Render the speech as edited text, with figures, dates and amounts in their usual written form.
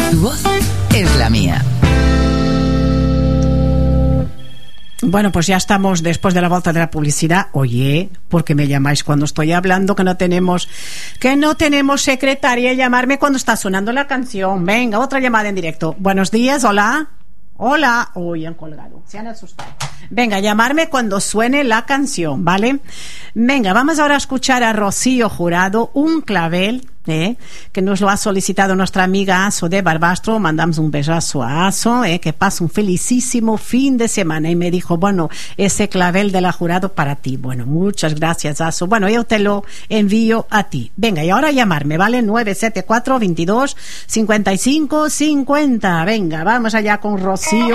Tu voz es la mía. Bueno, pues ya estamos después de la vuelta de la publicidad. Oye, ¿por qué me llamáis cuando estoy hablando? Que no tenemos secretaria. Llamarme cuando está sonando la canción. Venga, otra llamada en directo. Buenos días, hola. Hola. Uy, han colgado, se han asustado. Venga, llamarme cuando suene la canción, ¿vale? Venga, vamos ahora a escuchar a Rocío Jurado, Un clavel, que nos lo ha solicitado nuestra amiga Aso de Barbastro. Mandamos un besazo a Aso, que pase un felicísimo fin de semana. Y me dijo, bueno, ese clavel de la Jurado para ti. Bueno, muchas gracias, Aso. Bueno, yo te lo envío a ti. Venga, y ahora llamarme, ¿vale? 974-22-55-50. Venga, vamos allá con Rocío.